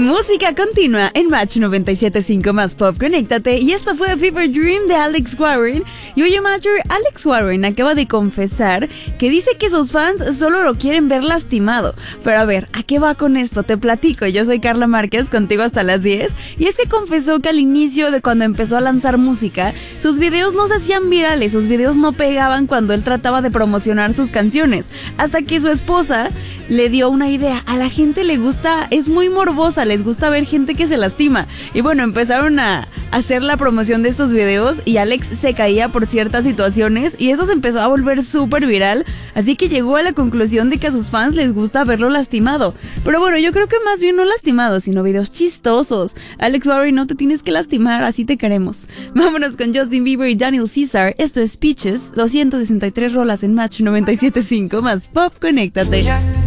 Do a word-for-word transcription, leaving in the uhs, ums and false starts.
Música continua en Match noventa y siete punto cinco más Pop, conéctate. Y esto fue Fever Dream de Alex Warren. Y oye, Matcher, Alex Warren acaba de confesar que dice que sus fans solo lo quieren ver lastimado. Pero a ver, ¿a qué va con esto? Te platico. Yo soy Carla Márquez, contigo hasta las diez. Y es que confesó que al inicio de cuando empezó a lanzar música, sus videos no se hacían virales, sus videos no pegaban cuando él trataba de promocionar sus canciones. Hasta que su esposa le dio una idea. A la gente le gusta, es muy morbosa, les gusta ver gente que se lastima. Y bueno, empezaron a hacer la promoción de estos videos y Alex se caía por ciertas situaciones y eso se empezó a volver súper viral. Así que llegó a la conclusión de que a sus fans les gusta verlo lastimado. Pero bueno, yo creo que más bien no lastimado, sino videos chistosos. Alex Warren, no te tienes que lastimar, así te queremos. Vámonos con Justin Bieber y Daniel Caesar. Esto es Peaches, doscientas sesenta y tres rolas en Match noventa y siete punto cinco más Pop, conéctate.